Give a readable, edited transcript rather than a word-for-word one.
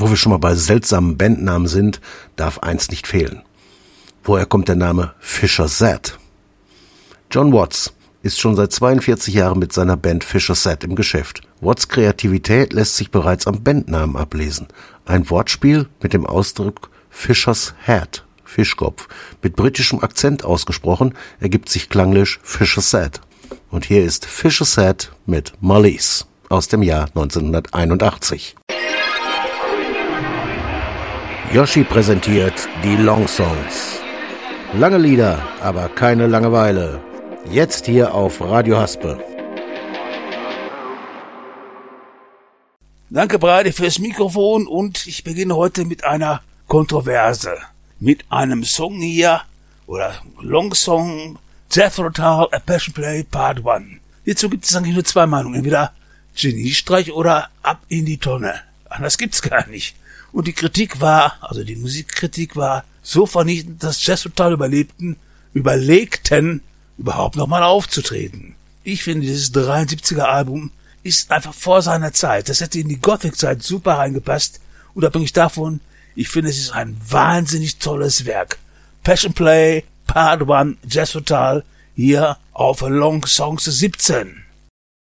Wo wir schon mal bei seltsamen Bandnamen sind, darf eins nicht fehlen. Woher kommt der Name Fisher Z? John Watts ist schon seit 42 Jahren mit seiner Band Fisher Z im Geschäft. Watts' Kreativität lässt sich bereits am Bandnamen ablesen. Ein Wortspiel mit dem Ausdruck Fisher's Head, Fischkopf, mit britischem Akzent ausgesprochen, ergibt sich klanglich Fisher Z. Und hier ist Fisher Z mit Mollies aus dem Jahr 1981. Yoshi präsentiert die Long Songs. Lange Lieder, aber keine Langeweile. Jetzt hier auf Radio Haspel. Danke, Breide, fürs Mikrofon und ich beginne heute mit einer Kontroverse. Mit einem Song hier, oder Long Song, Jethro Tull, A Passion Play, Part 1. Hierzu gibt es eigentlich nur zwei Meinungen. Entweder Geniestreich oder ab in die Tonne. Anders gibt's gar nicht. Und die Kritik war, also die Musikkritik war so vernichtend, dass Jethro Tull überlegten, überhaupt nochmal aufzutreten. Ich finde, dieses 73er Album ist einfach vor seiner Zeit. Das hätte in die Gothic-Zeit super reingepasst. Unabhängig davon, ich finde, es ist ein wahnsinnig tolles Werk. Passion Play, Part 1, Jethro Tull, hier auf Long Songs 17.